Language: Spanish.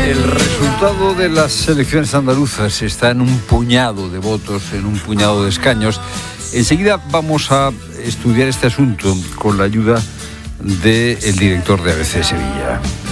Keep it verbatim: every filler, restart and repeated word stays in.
El resultado de las elecciones andaluzas está en un puñado de votos, en un puñado de escaños. Enseguida vamos a estudiar este asunto con la ayuda del director de A B C Sevilla.